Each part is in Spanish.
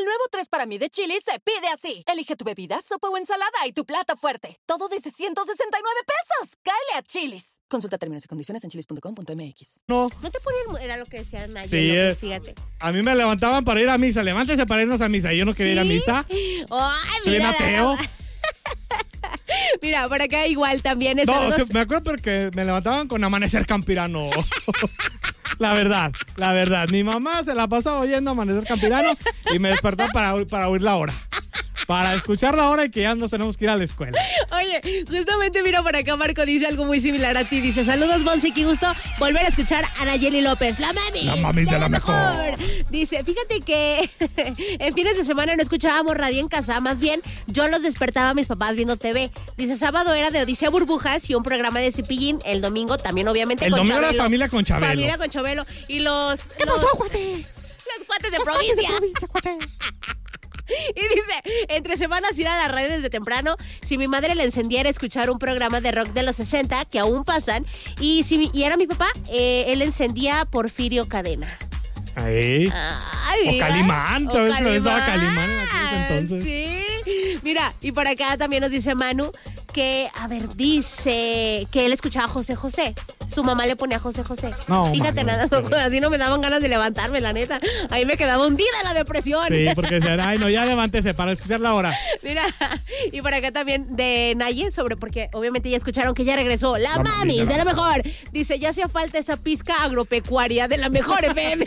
El nuevo 3 para mí de Chili's se pide así. Elige tu bebida, sopa o ensalada y tu plato fuerte. Todo desde 169 pesos. ¡Cáele a Chili's! Consulta términos y condiciones en chili's.com.mx. No te ponían, era lo que decían ayer. Sí, fíjate. A mí me levantaban para ir a misa. Levántese para irnos a misa. Yo no quería ir a misa. Ay, Soy un ateo. Mira, por acá igual también es. No, o sea, me acuerdo porque me levantaban con Amanecer Campirano. La verdad. Mi mamá se la pasaba oyendo Amanecer Campirano y me despertaba para oír la hora. Para escuchar la hora y que ya nos tenemos que ir a la escuela. Oye, justamente mira por acá, Marco dice algo muy similar a ti. Dice, saludos, Monsi, qué gusto volver a escuchar a Nayeli López. La mami de la mejor. Dice, fíjate que en fines de semana no escuchábamos radio en casa. Más bien, yo los despertaba a mis papás viendo TV. Dice, sábado era de Odisea Burbujas y un programa de Cepillín. El domingo también, obviamente, con Chabelo. El domingo era Familia con Chabelo. Familia con Chabelo. Y los... ¿Qué pasó, cuate? Los cuates de provincia. Y dice, entre semanas ir a la radio desde temprano. Si mi madre le encendiera escuchar un programa de rock de los 60, que aún pasan, y era mi papá, él encendía Porfirio Cadena. Ahí. O Calimán, ¿sabes? Pero estaba Calimán en aquel entonces. Sí. Mira, y por acá también nos dice Manu que, dice que él escuchaba a José José. Su mamá le ponía a José José. No, fíjate, nada, así no me daban ganas de levantarme, la neta. Ahí me quedaba hundida en la depresión. Sí, porque decían, ay, no, ya levántese para escuchar la hora. Mira, y por acá también de Naye, porque obviamente ya escucharon que ya regresó. La mami de la mejor. Dice, ya hacía falta esa pizca agropecuaria de la mejor FM.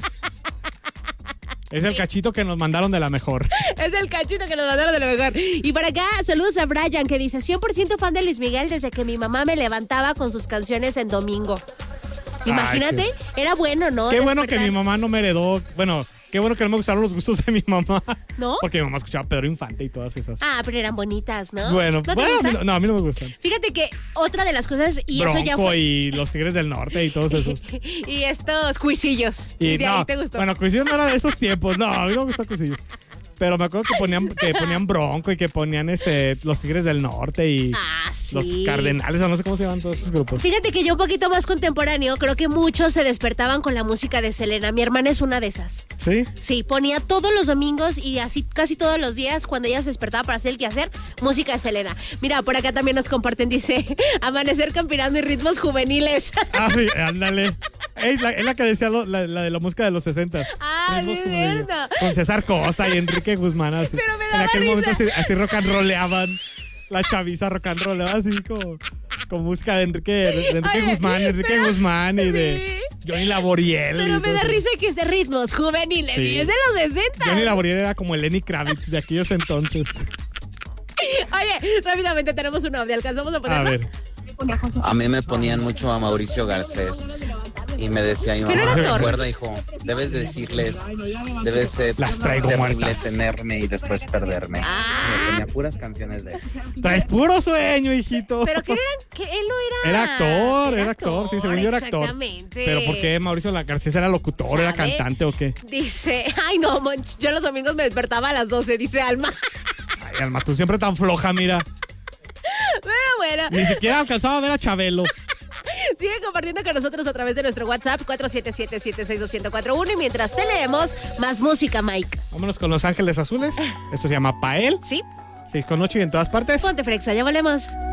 Es el cachito que nos mandaron de la mejor. Es el cachito que nos mandaron de la mejor. Y por acá, saludos a Brian, que dice, 100% fan de Luis Miguel desde que mi mamá me levantaba con sus canciones en domingo. Imagínate, era bueno, ¿no? Qué bueno que mi mamá no me heredó, bueno... Qué bueno que no me gustaron los gustos de mi mamá. ¿No? Porque mi mamá escuchaba Pedro Infante y todas esas. Pero eran bonitas, ¿no? Bueno, ¿No a mí no me gustan. Fíjate que otra de las cosas, y Bronco eso ya fue... y los Tigres del Norte y todos esos. Y estos cuisillos. Y de ahí te gustó. Bueno, Cuisillos no era de esos tiempos. No, a mí no me gustó Cuisillos. Pero me acuerdo que ponían Bronco y que ponían los Tigres del Norte y sí. los Cardenales, o no sé cómo se llaman todos esos grupos. Fíjate que yo un poquito más contemporáneo, creo que muchos se despertaban con la música de Selena. Mi hermana es una de esas. ¿Sí? Sí, ponía todos los domingos y así casi todos los días cuando ella se despertaba para hacer el quehacer, música de Selena. Mira, por acá también nos comparten, dice, Amanecer Campirano y ritmos juveniles. Sí, ándale. Es la que decía la de la música de los 60. Sí, es cierto. Con César Costa y Enrique Guzmán, así. Pero me daba en aquel risa. momento así rock and rolleaban. La chaviza rock and rollaba así con música de Enrique Guzmán y de Johnny Laboriel. Pero me da risa que es de ritmos juveniles y es de los 60. Johnny Laboriel era como el Lenny Kravitz de aquellos entonces. Oye, rápidamente tenemos un audio, ¿alcanzamos a ponerlo? A ver. A mí me ponían mucho a Mauricio Garcés y me decía mi mamá, recuerda, hijo, debes decirles, debe ser terrible muertas. tenerme y después perderme. Me ponía puras canciones de él. Traes puro sueño, hijito. Pero que él no era actor, sí, según yo era actor. Exactamente. Pero ¿por qué Mauricio Garcés era locutor, era cantante o qué? Dice, yo los domingos me despertaba a las 12, dice Alma. Ay, Alma, tú siempre tan floja, mira. Pero bueno. Ni siquiera alcanzaba a ver a Chabelo. Sigue compartiendo con nosotros a través de nuestro WhatsApp 477-762-1041 y mientras te leemos más música, Mike. Vámonos con Los Ángeles Azules. Esto se llama Pael. Sí. 6 con 8 y en todas partes. Ponte Frexa, ya volvemos.